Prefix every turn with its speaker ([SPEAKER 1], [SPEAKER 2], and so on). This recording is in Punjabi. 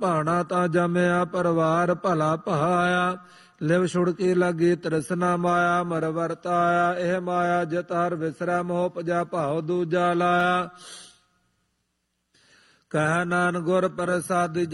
[SPEAKER 1] ਭਾਣਾ ਤਾਂ ਜਮਿਆ ਪਰਵਾਰ ਭਲਾ ਭਾਇਆ। ਲਿਵ ਛੁੜ ਕੇ ਲਾਗੇ ਤ੍ਰਿਸ਼ਨਾ ਮਾਇਆ ਮਰ ਵਰਤਾਇਆ। ਇਹ ਮਾਇਆ ਜਿਤ ਹਰ ਵਿਸਰੈ ਮੋਹ ਪਜਾ ਭਾਉ ਦੂਜਾ ਲਾਇਆ। ਕਹਿ ਨਾਨਕ ਗੁਰ ਪ੍ਰਸਾਦਿ